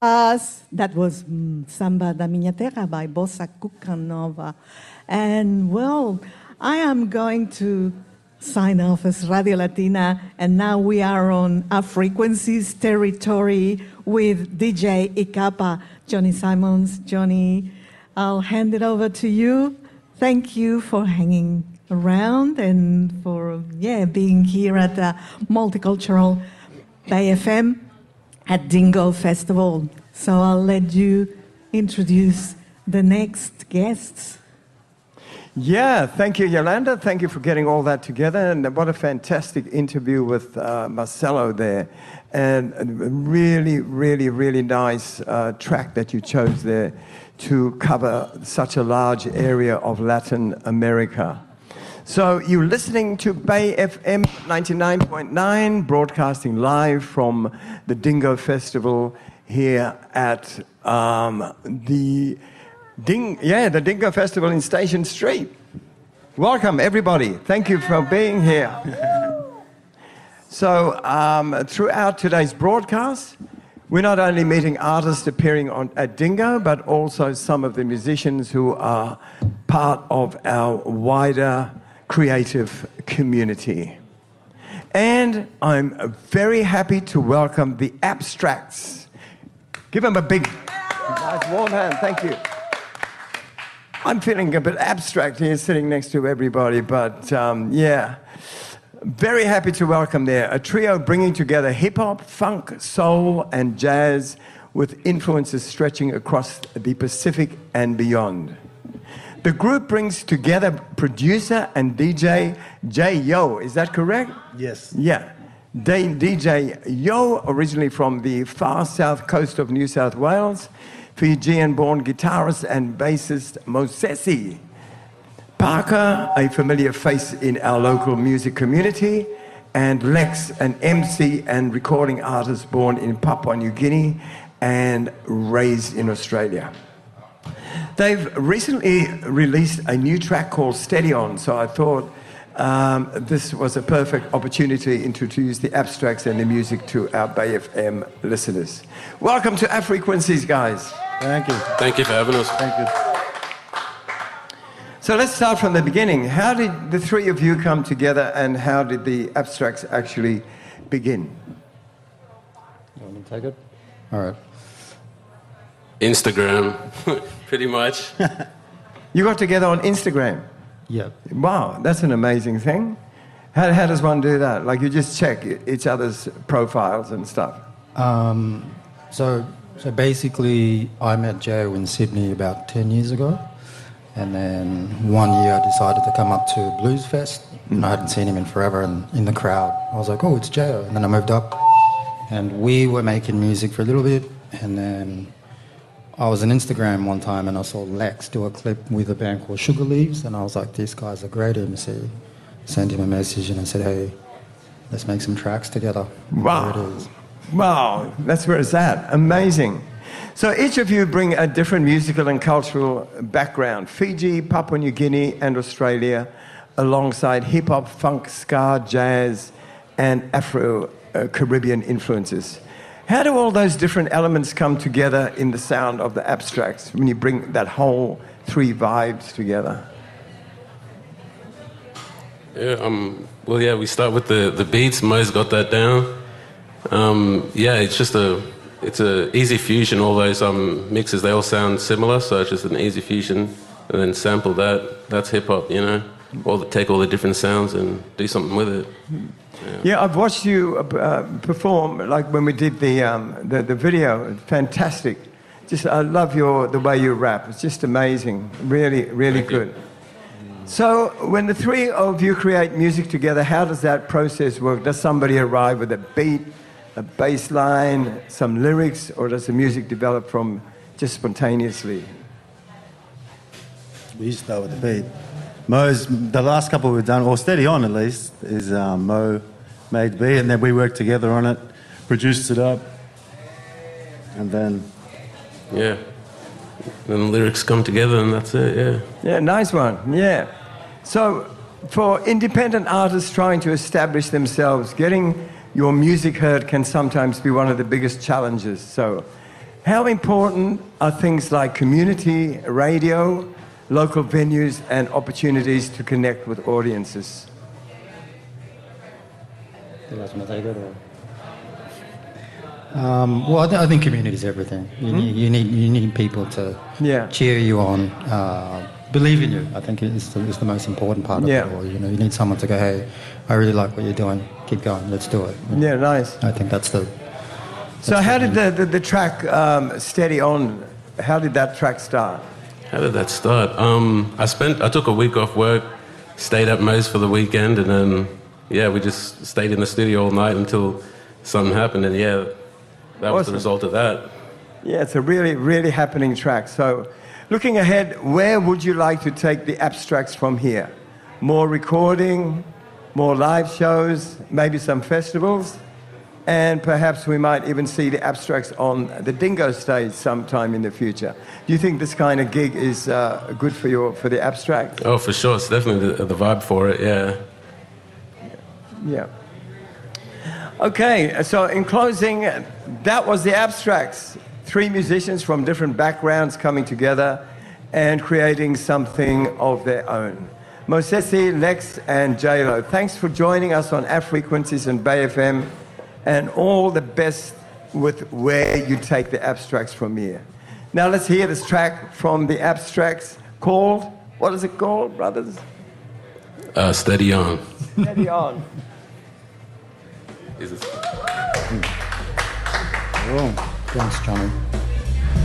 That was Samba da Minha Terra by Bossa Cucanova. And, well, I am going to sign off as Radio Latina, and now we are on our frequencies territory with DJ Ikapa, Johnny Simons. Johnny, I'll hand it over to you. Thank you for hanging around and for being here at the Multicultural Bay FM at Dingo Festival. So I'll let you introduce the next guests. Yeah, thank you, Yolanda. Thank you for getting all that together. And what a fantastic interview with Marcelo there. And a really, really, really nice track that you chose there to cover such a large area of Latin America. So you're listening to Bay FM 99.9, broadcasting live from the Dingo Festival here at the Dingo Festival in Station Street. Welcome, everybody. Thank you for being here. So throughout today's broadcast, we're not only meeting artists appearing at Dingo, but also some of the musicians who are part of our wider creative community. And I'm very happy to welcome the Abstracts. Give them a big, nice warm hand. Thank you. I'm feeling a bit abstract here sitting next to everybody, but very happy to welcome there a trio bringing together hip-hop, funk, soul, and jazz with influences stretching across the Pacific and beyond. The group brings together producer and DJ Jay Yo. Is that correct? Yes. Yeah. DJ Yo, originally from the far south coast of New South Wales, Fijian-born guitarist and bassist Mosesi. Parker, a familiar face in our local music community, and Lex, an MC and recording artist born in Papua New Guinea and raised in Australia. They've recently released a new track called Steady On, so I thought this was a perfect opportunity to introduce the Abstracts and the music to our Bay FM listeners. Welcome to Our Frequencies, guys. Thank you. Thank you for having us. Thank you. So let's start from the beginning. How did the three of you come together, and how did the Abstracts actually begin? You want me to take it? All right. Instagram, pretty much. You got together on Instagram? Yeah. Wow, that's an amazing thing. How does one do that? Like, you just check each other's profiles and stuff? So basically, I met Joe in Sydney about 10 years ago. And then one year I decided to come up to Blues Fest. And I hadn't seen him in forever. And in the crowd, I was like, oh, it's Joe. And then I moved up. And we were making music for a little bit. And then I was on Instagram one time and I saw Lex do a clip with a band called Sugar Leaves. And I was like, this guy's a great MC. Sent him a message and I said, hey, let's make some tracks together. Wow. There it is. Wow, that's where it's at. Amazing. So each of you bring a different musical and cultural background. Fiji, Papua New Guinea, and Australia, alongside hip-hop, funk, ska, jazz, and Afro-Caribbean influences. How do all those different elements come together in the sound of the Abstracts when you bring that whole three vibes together? Yeah, we start with the beats. Mo's got that down. It's a easy fusion. All those mixes, they all sound similar, so it's just an easy fusion, and then sample that. That's hip hop, you know. Take all the different sounds and do something with it. Yeah, I've watched you perform, like when we did the video. Fantastic. Just I love the way you rap. It's just amazing. Really, really Thank good. you. So when the three of you create music together, how does that process work? Does somebody arrive with a beat, a bass line, some lyrics, or does the music develop from just spontaneously? We used to start with the beat. The last couple we've done, or Steady On at least, is Mo made the beat, and then we worked together on it, produced it up, and then... Yeah. Then the lyrics come together and that's it, yeah. Yeah, nice one, yeah. So for independent artists trying to establish themselves, getting your music heard can sometimes be one of the biggest challenges. So How important are things like community radio, local venues, and opportunities to connect with audiences? Do you guys want to take it or? Well, I think community is everything. You need people to cheer you on, believe in you. I think is the most important part of it all. You need someone to go, hey, I really like what you're doing. Keep going. Let's do it. Yeah, nice. I think that's the. So how did the track Steady On? How did that track start? How did that start? I took a week off work, stayed at Mo's for the weekend, and then we just stayed in the studio all night until something happened, and that was the result of that. Yeah, it's a really, really happening track. So, looking ahead, where would you like to take the Abstracts from here? More recording, more live shows, maybe some festivals, and perhaps we might even see the Abstracts on the Dingo stage sometime in the future. Do you think this kind of gig is good for the Abstract? Oh, for sure. It's definitely the vibe for it, yeah. Yeah. Okay, so in closing, that was the Abstracts. 3 musicians from different backgrounds coming together and creating something of their own. Mosesi, Lex, and J-Lo, thanks for joining us on Frequencies and Bay FM, and all the best with where you take the Abstracts from here. Now let's hear this track from the Abstracts called, what is it called, brothers? Steady On. Steady On. Thanks, Johnny.